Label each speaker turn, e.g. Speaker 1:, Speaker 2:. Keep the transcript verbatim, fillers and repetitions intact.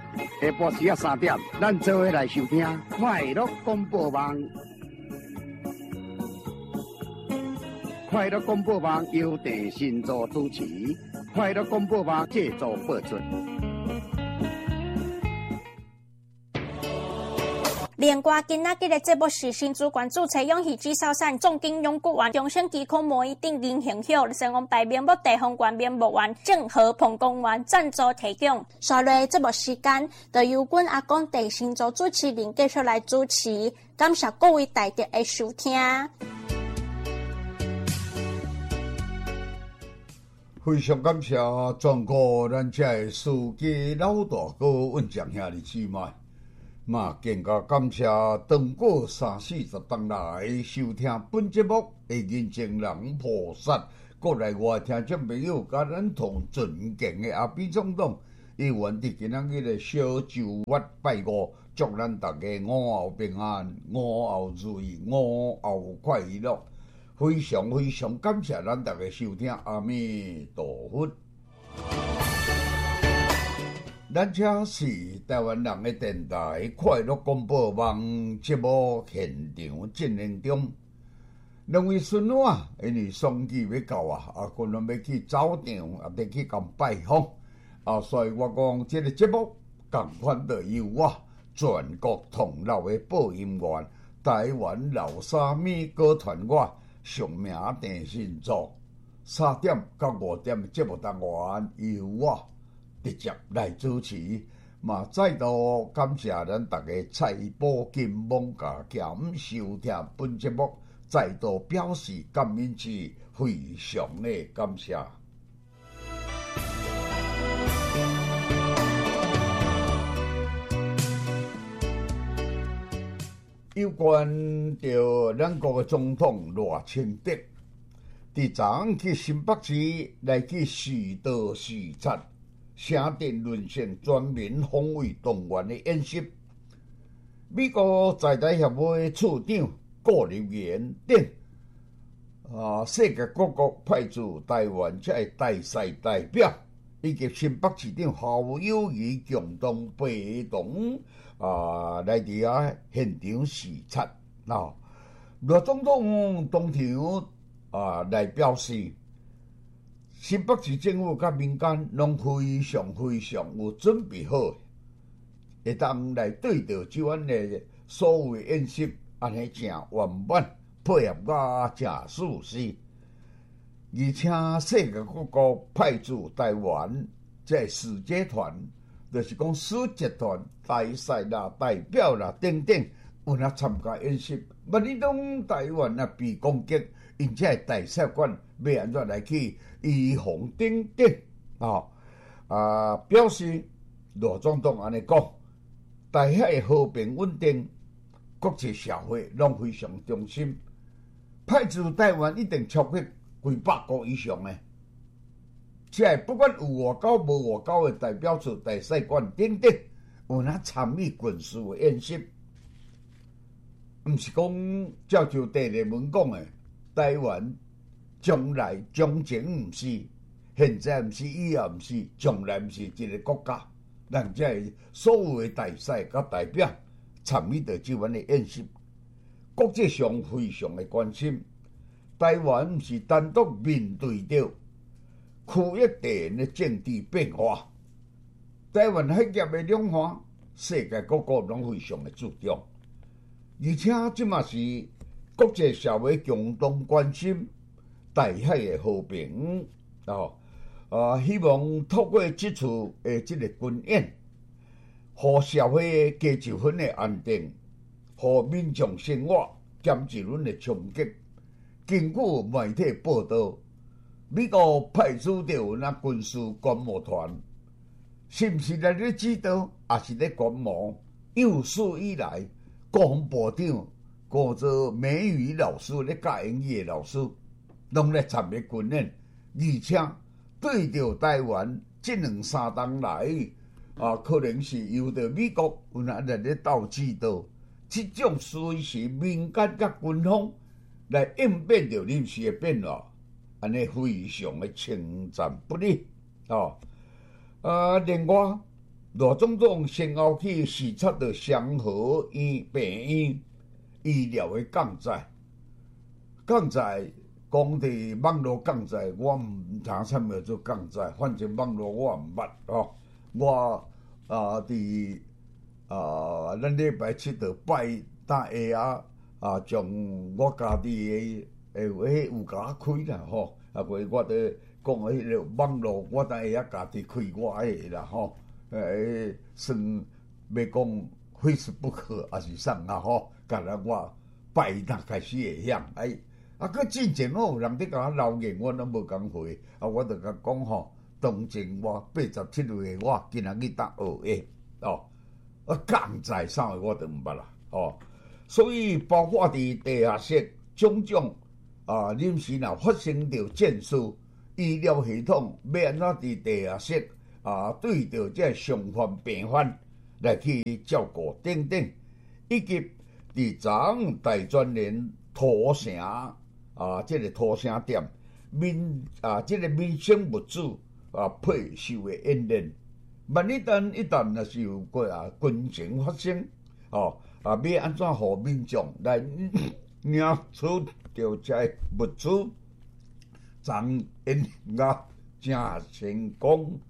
Speaker 1: 下晡时啊三点，咱做伙来收听快乐广播网。快乐广播网由郑新作主持，快乐广播网制作播出。
Speaker 2: 连瓜今仔日的节目是新主管注册永续至少产总经用骨丸终身健康模一定零影响，成功白面膜地方冠面膜丸正和膀胱丸赞助提供。下来节目时间，就由阮阿公郑新作主持人继续来主持，感谢各位大德的收听。
Speaker 3: 非常感谢全国咱遮的司机老大哥稳将兄弟姊妹，嘛更加感谢长过三四十当来收听本节目的人情人菩萨，国内外听众朋友，甲咱同尊敬的阿扁总统，伊愿伫今仔日的小周末拜五，祝咱大家五后平安，五后如意，五后快乐。非常非常感谢咱大家收听，阿弥陀佛。咱这是台湾人的电台快乐广播网节目现场进行中。两位孙女啊，因为双机要到啊，啊，可能要去走场，啊，得去共拜访啊，所以我讲这个节目共款的由我全国同老的播音员，台湾老沙米歌团我。上名电信组三点到五点的节目单元由我直接来主持，嘛再度感谢咱大家财宝金蒙家减收听本节目，再度表示感恩之非常的感谢。有关着咱国的总统赖清德，伫昨昏去新北市来去视导视察城镇沦陷全民防卫动员的演习。美国在台协会处长顾立言等啊，世界各国派驻台湾这个大使代表，以及新北市长侯友宜共同陪同。啊，来伫啊现场视察，啊，赖总统当场啊来表示，新北市政府甲民间拢非常非常有准备好，会当来对着即款的所有演习，安尼正圆满，配合甲正舒适，而且世界各国派驻台湾这使节团。就是讲使节团、大使啦、代表啦等等，有哪参加演习？万一当台湾啊被攻击，因这大使馆要安怎来去预防等等啊？啊，表示罗总统安尼讲，台海和平稳定，国际社会拢非常重视，派驻台湾一定超过几百个以上诶。即系不管有外交无外交的代表处、大使馆等等，有哪参与军事的演习，毋是讲照就第二文讲的，台湾将来将前毋是，现在毋是，以后毋是，将来毋是一个国家，咱即系所有的大使甲代表参与到即款的演习，国际上非常的关心，台湾毋是单独面对着。区域地缘的政治变化，台湾海峡的两岸，世界各国拢非常的注重，而且即嘛是国际社会共同关心台海的和平哦。啊，希望透过这次的这个军演，互社会的加一分的安定，互民众生活减一分的冲击。根据媒体报道。美国派出着那军事观摩团，是毋是来咧指导，还是咧观摩？有史以来，国防部长或者美语老师咧教英语的老师，拢咧参与军演，而且对着台湾这两三冬来，啊，可能是由着美国有哪来咧斗指导，这种随时民间甲军方来应变着临时的变化。安尼非常的称赞不已哦。啊，另外罗总统先后去视察着双和医病院医疗的降载，降载讲伫网络降载，我毋知啥物做降载，反正网络我毋捌吼。我啊伫啊咱礼拜七就拜搭下啊啊，将我家己的诶迄有甲开啦吼，啊，过我伫讲迄个网络，我搭下家己开我诶啦吼。诶，算要讲 Facebook 还是啥啊吼，甲咱我拜那开始会晓，哎，啊，佮之前吼有人伫甲我留言，我拢无讲回，啊，我著甲讲吼，当前我八十七岁的我，今仔日搭学诶，哦，啊，降载啥诶我都毋捌啦，哦，所以包括伫地下室种种啊，临时若发生着战事，医疗系统要安怎伫地下室？啊，对着这伤患病患来去照顾等等，以及伫昨昏大专联土城啊，这个土城店民啊，这个民生物资啊配售的演练，万一旦一旦若是有过啊军情发生，哦啊，要安怎互民众来领取着这物资，昨演练啊真成功。